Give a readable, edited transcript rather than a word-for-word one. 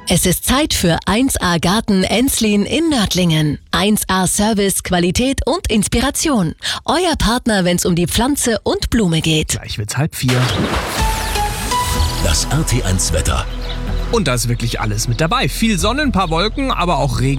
Es ist Zeit für 1A Garten Enslin in Nördlingen. 1A Service, Qualität und Inspiration. Euer Partner, wenn es um die Pflanze und Blume geht. Gleich wird's 3:30. Das RT1 Wetter. Und da ist wirklich alles mit dabei. Viel Sonne, ein paar Wolken, aber auch Regen.